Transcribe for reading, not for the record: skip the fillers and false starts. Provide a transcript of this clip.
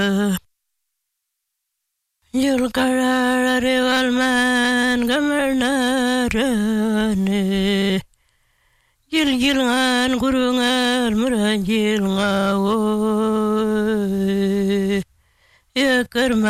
Yulkarare walman gamarnarane Gilgilngan gurungan muranjil ngawo Ya